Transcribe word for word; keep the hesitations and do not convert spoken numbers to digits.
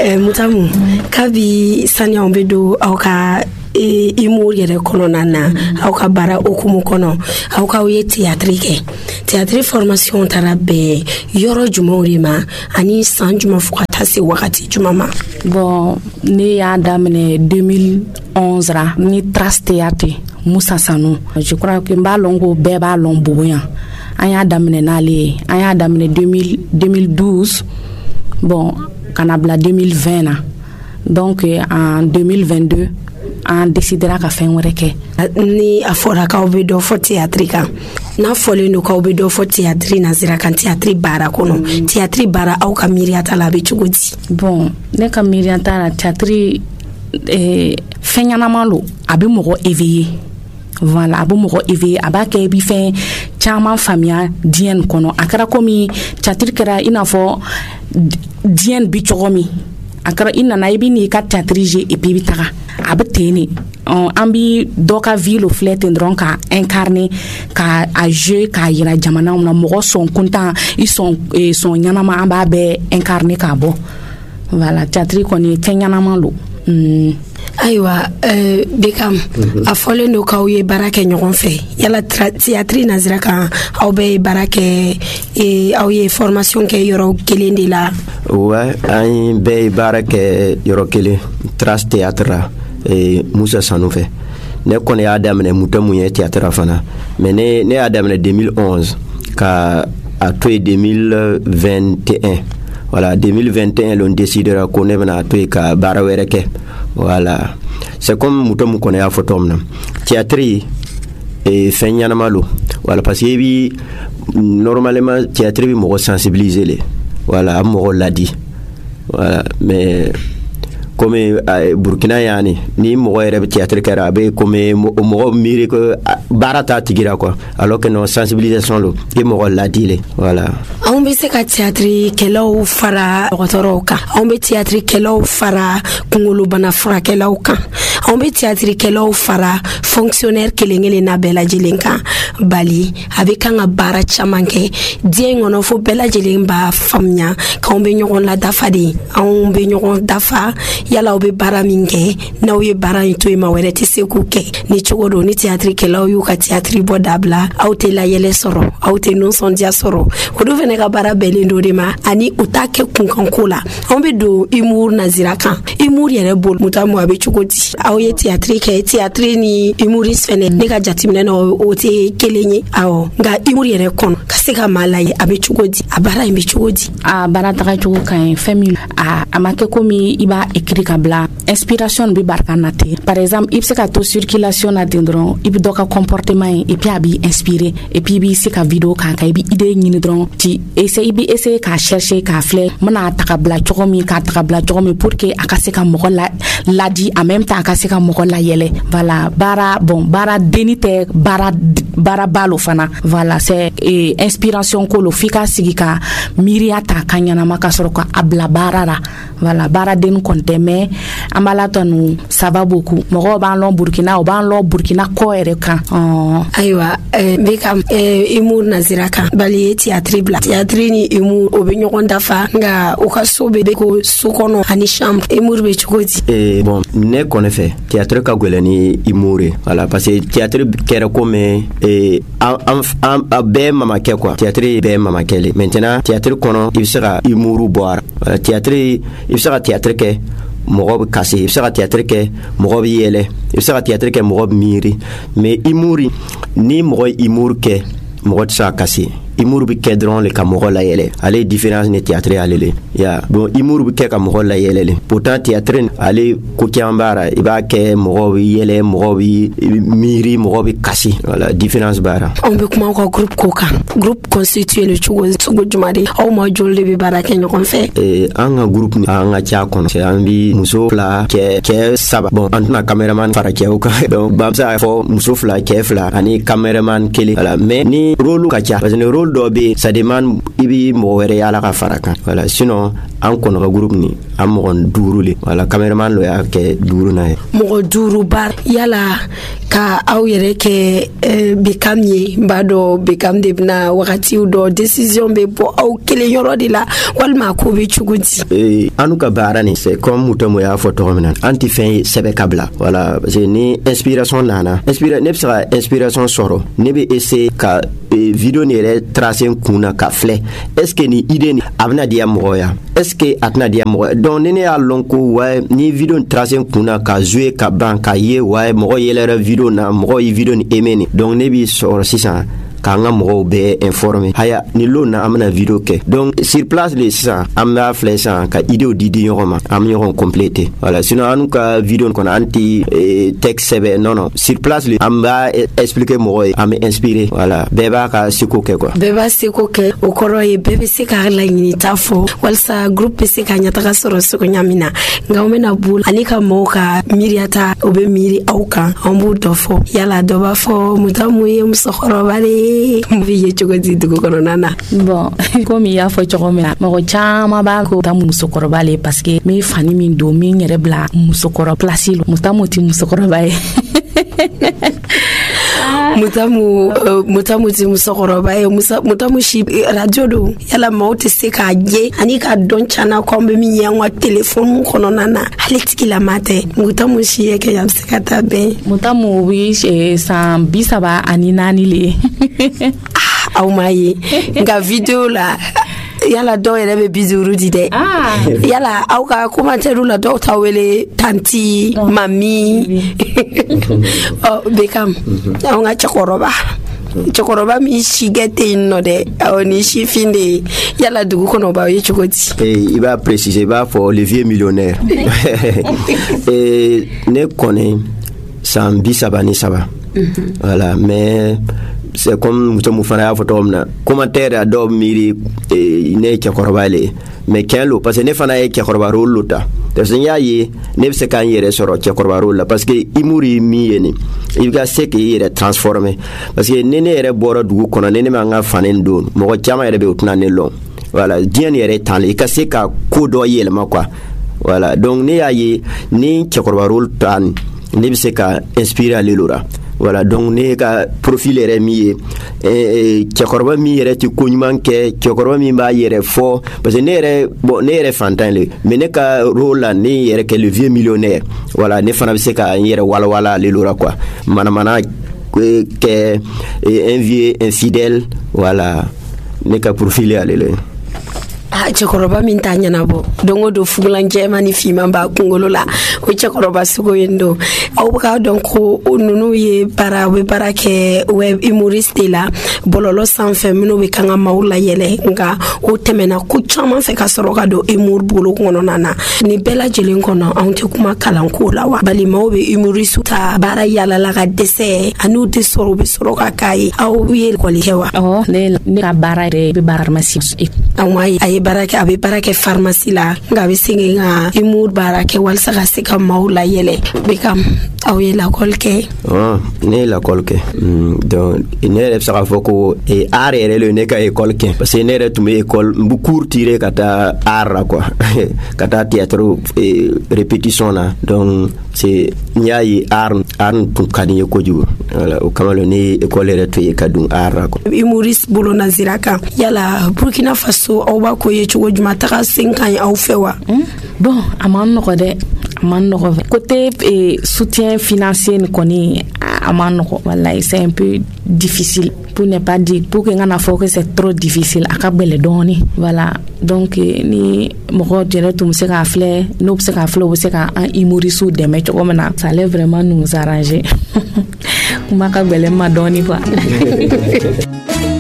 eh, Mutamu kabi sanya ombedo auka e imur yere kolona na auka bara okumu kono auka uye théâtre ke théâtre formation tarabe yoro jumorima ani san juma fukata se wakati juma ma bon ne ya damene deux mille onze ra ni Trace Théâtre Moussa Sanou je crois que mbalongo beba lomboya anya damene nale anya damene deux mille douze bon kanabla deux mille vingt na donc en deux mille vingt-deux on décidera ka fen wéré ke ni afora ka obedo fo théâtre kan na fole no ka obedo fo théâtre na zira kan théâtre bara kono mm. théâtre bara au ka miriata la be chugodi bon ne ka miriata la théâtre eh fenyana malo abi mogo éveillé voilà abi mogo éveillé aba ke bi fen chama famia dien kono akara komi théâtre kera ina fo dien bi chogomi akara ina na ibi ni ka théâtre je et puis bitaka abteni ambi doka ville flete ndron ka incarner ka a jeu ka yira jamana na mogo son content ils sont et son nyanama amba be incarner ka bo voilà théâtre koni tenyanama lo mm. Aywa euh Bekam mm-hmm. a fole no kawye barake nyogon fe yala théâtre nazira kan aw be barake e awye formation ke yoro kelende la ouais ay be barake yoro kele Trace Théâtre et Moussa Sanou fe ne kone adam ne mutamu ye théâtre fana mais ne ne adam ne deux mille onze ka a to deux mille vingt et un voilà deux mille vingt et un l'on décidera qu'on est na to ka barawereke voilà c'est comme mutamu kone a photom na théâtre et fenyana malo voilà parce que bi normalement théâtre bi mo sensibiliser les voilà mo l'a dit voilà mais comme uh, Burkina yani ni mo rebe théâtre karabe comme mo mire que barata tigira quoi alors que non sensibilisation lo et mo la dile voilà on be se ka théâtre kelo fara rotoroka on be théâtre kelo fara kungulu bana fara kelo kan on be théâtre kelo fara fonctionnaire kelengele na bela jelenka bali avec un bara chamanke dien on fo bela jelemba famnya ka on be nyon la dafadi on be nyon dafa yala obe bara minge na oye bara into ima werete sekuke ni chogodo ni théâtre kela oyu ka théâtre bodabla auté la yele soro auté non son dia soro odo vene ka bara belendo de ma ani utake kunkankola ombe do imur nazira kan imur yere bol mutamu abe chogodi aoye théâtre ke théâtre ni imuris fene ne ka jatimne no ote kelenye awo nga imur yere kon kaseka malaye abe chogodi abara imbe chogodi a bara taka chogo kan famille a amake komi iba ekri kabla inspiration bi barkanate par exemple il se ka to circulation na dendron il do ka comportement et puis abi inspiré et puis bi se ka vidéo kan ka bi idée ni dron ti essayer bi essayer ka chercher ka fleur mana takabla chokomi ka takabla chokomi pour que akase ka mo la la di en même temps akase ka mo la yele voilà bara bon bara denite bara bara balo fana voilà c'est eh, inspiration ko lo fika sigika miriata kanyana makasoro ka abla barara voilà bara den konte mais ambala tonu ça va beaucoup mogo ban lo Burkina o ban lo Burkina ko ere kan oh. Aywa eh, Bekam eh, imur nazira kan bali théâtre bla théâtre ni imur obe nyokon dafa nga okasobe be ko sukono ani chambre imur be chukoti eh bon ne connaît fait théâtre ka golani imure voilà parce que théâtre kera comme eh am am be mama ke quoi théâtre be mama kele maintenant théâtre kono il sera imuru boire voilà, théâtre il sera théâtre ke mogob kasi il sera théâtre ke mogob yele il sera théâtre ke mogob miri mais imuri ni mogob imur ke mogob sa kasi imur bi kedron le kamoro la yele ale différence ne théâtre alele ya bon imur bi ke kamoro la yele pourtant théâtre ale ko kiambara iba ke mogob yele mogob miri mogob kasi voilà différence bara on be kuma ko groupe koka groupe constitué le chugo sugo jumade o mo jolle bi bara ke nyokon fe eh anga groupe anga cha kono c'est ambi muso fla ke ke saba bon antna cameraman fara ke o ka donc bamsa fo muso fla ke fla ani cameraman kele voilà mais ni rôle ka cha parce que rôle rôle dɔ be ça demande i bi mɔgɔ wɛrɛ yala ka fara kan voilà sinon an kɔnɔ ka groupe ni an mɔgɔ duuru le voilà cameraman lo y'a kɛ duuru na ye mɔgɔ duuru bar yala ka aw yɛrɛ kɛ eh, Bekam ye n b'a dɔn Bekam de bena wagatiw dɔ décision be bɔ aw kelen yɔrɔ de la walima ko be cogo di eh, anu ka baara ni c'est comme Mutamu y'a fɔ tɔgɔ min na an ti fɛn ye sɛbɛ ka bila voilà parce que ni inspiration nana inspira ne bɛ se ka inspiration sɔrɔ ne bɛ essayer ka eh, video ni yɛrɛ tracer n kun na ka filɛ est ce que ni idée ni a bɛna diya mɔgɔ ya est ce que a tɛna diya mɔgɔ donc ni ne y'a lɔn ko ouais ni video ni tracer n kun na ka jouer ka ban ka ye ouais mɔgɔ yɛlɛra video na mɔgɔ ye video ni aimé ni donc ne b'i sɔrɔ sisan k'an ka mɔgɔw bɛɛ informer haya ni lo na an bɛna video kɛ donc sur place le sisan an b'a filɛ sisan ka idéw di di ɲɔgɔn ma an bɛ ɲɔgɔn compléter voilà sinon an ka video kɔnɔ an ti eh, texte sɛbɛn non non sur place le an b'a expliquer mɔgɔ ye an bɛ inspirer voilà bɛɛ b'a ka seko kɛ quoi bɛɛ b'a seko kɛ o kɔrɔ ye bɛɛ bɛ se ka laɲini ta fɔ walasa groupe bɛ se ka ɲataga sɔrɔ seko ɲa min na nka an bɛna bolo ani ka mɔgɔw ka miiriyata o bɛ miiri aw kan an b'o dɔ fɔ yala dɔ b'a fɔ Mutamu ye musokɔrɔba de ye mbi ye cogo di dugu kɔnɔna na bon komi y'a fɔ cogo min na mɔgɔ caman b'a ko Mutamu musokɔrɔba le parce que min fani min don min yɛrɛ bila musokɔrɔ place lo Mutamu ti musokɔrɔba ye Mutamu uh, Mutamu ti musokɔrɔba ye Mutamu si radio do yala maaw tɛ se k'a ye ani ka dɔn cana ko an bɛ min ye an ka téléphone kɔnɔna na hali tigilama tɛ Mutamu si ye kɛ yan bɛ se ka taa bɛn Mutamu bi san bi saba ani naani le aw m'a ye nka video la yala dɔw yɛrɛ bɛ bi duuru di dɛ yala aw ka commentaire la dɔw ta wele tanti mami oh Bekam aw ka cɛkɔrɔba cɛkɔrɔba min si kɛ tɛ yen nɔ dɛ awɔ ni sifin de ye yala dugu kɔnɔ b'aw ye cogo di i b'a préciser i b'a fɔ le vieux millionnaire ne kɔni san bi saba ni saba voilà mais c'est comme Mutamu fana y'a fɔ tɔgɔ min na commentaire a dɔw miiri ne ye cɛkɔrɔba le mais tiɲɛ lo parce que ne fana ye cɛkɔrɔba rôle lo ta parce que n y'a ye ne bɛ se k'an yɛrɛ sɔrɔ cɛkɔrɔba rôle la parce que humour ye min ye nin i ka se k'i yɛrɛ transformer parce que ni ne yɛrɛ bɔra dugu kɔnɔ ni ne m'an ka fani don mɔgɔ caman yɛrɛ bɛ o tɛna ne lɔn voilà diɲɛ ni yɛrɛ tan i ka se ka ko dɔ yɛlɛma quoi voilà donc ne y'a ye ni cɛkɔrɔba rôle ta nin ne bɛ se ka inspirer ale lo la voilà donc ne ka profil yɛrɛ min ye eh, cɛkɔrɔba min yɛrɛ ti ko ɲuman kɛ cɛkɔrɔba min b'a yɛrɛ fɔ parce que ne yɛrɛ bon ne yɛrɛ fantan le mais ne ka rôle la ne yɛrɛ kɛ le vieux millionnaire voilà ne fana bɛ se ka n yɛrɛ walawala ale lo la quoi manamana kɛ un vieux infidèle voilà ne ka profil ale le ah cɛkɔrɔba min t'a ɲɛnabɔ don o don fugulan jɛman ni fiman b'a kunkolo la o cɛkɔrɔba sugu yen don aw bɛ k'a dɔn ko ninnu ye baara u bɛ baara kɛ web humoriste de la bɔlɔlɔ sanfɛ minnu bɛ kan ka maaw layɛlɛ nka o tɛmɛna ko caman fɛ ka sɔrɔ ka don humour bolo kɔnɔna na nin bɛɛ lajɛlen kɔnɔ anw tɛ kuma kalanko la wa bali maaw bɛ humoriste ta baara yalala ka dɛsɛ ani u tɛ sɔrɔ u bɛ sɔrɔ ka k'a ye aw ye ekɔli kɛ wa. awɔ ne ne ka baara yɛrɛ bɛ baara pharmacie. awɔ a ye baara kɛ a bɛ baara kɛ pharmacie la nka a bɛ segin ka humour baara kɛ walasa ka se ka maaw layɛlɛ Bekam aw ye lakɔli kɛ. ne ye lakɔli kɛ donc ne yɛrɛ bɛ se k'a fɔ ko art yɛrɛ le ne ka école kɛ parce que ne yɛrɛ tun bɛ école n bɛ cours tirer ka taa art la quoi ka taa théâtre répétition na donc c'est n y'a ye art art tun ka di n ye kojugu voilà o kama ne ye école yɛrɛ to ye ka dun art la quoi. humoriste bolo nazira kan yala Burkina Faso aw b'a ko ye cogo jumɛn taga sen ka ɲi aw fɛ wa. bon a man nɔgɔ dɛ a man nɔgɔ côté eh, soutien financier ni kɔni a man nɔgɔ wallahi c'est un peu difficile pour ne pas dire pour que n kana fɔ que c'est trop difficile a ka gɛlɛn dɔɔni voilà donc ni mɔgɔ yɛrɛ tun bɛ se k'a filɛ n'o bɛ se k'a filɛ o bɛ se ka an humoriste dɛmɛ cogo min na ça allait vraiment nous arranger kuma ka gɛlɛn ma dɔɔni quoi.